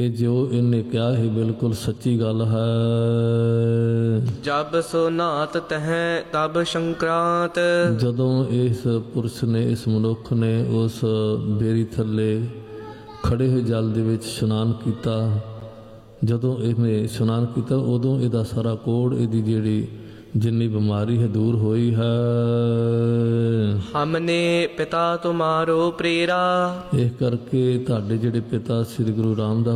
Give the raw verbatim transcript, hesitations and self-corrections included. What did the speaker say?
ਇਹ ਜੋ ਇਹਨੇ ਕਿਹਾ ਹੈ ਬਿਲਕੁਲ ਸੱਚੀ ਗੱਲ ਹੈ। ਜਬ ਸੋ ਨਾਤ ਤਹ ਤਬ ਸੰਕਰਾਂਤ। ਜਦੋਂ ਇਸ ਪੁਰਸ਼ ਨੇ, ਇਸ ਮਨੁੱਖ ਨੇ ਉਸ ਬੇਰੀ ਥੱਲੇ ਖੜੇ ਹੋਏ ਜਲ ਦੇ ਵਿੱਚ ਇਸ਼ਨਾਨ ਕੀਤਾ, ਜਦੋਂ ਇਹਨੇ ਇਸ਼ਨਾਨ ਕੀਤਾ ਉਦੋਂ ਇਹਦਾ ਸਾਰਾ ਕੋੜ, ਇਹਦੀ ਜਿਹੜੀ ਜਿੰਨੀ ਬਿਮਾਰੀ ਹੈ ਦੂਰ ਹੋਈ ਹੈ। ਹਮਨੇ ਪਿਤਾ ਤੁਮਾਰੋ ਪ੍ਰੇਰਾ। ਇਸ ਕਰਕੇ ਤੁਹਾਡੇ ਜਿਹੜੇ ਪਿਤਾ ਸ੍ਰੀ ਗੁਰੂ ਰਾਮਦਾਸ